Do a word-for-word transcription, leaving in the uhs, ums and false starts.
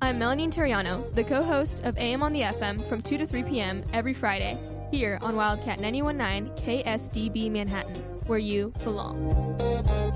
I'm Melanie Terriano, the co-host of A M on the F M from two to three p.m. every Friday, here on Wildcat ninety-one point nine K S D B Manhattan, where you belong.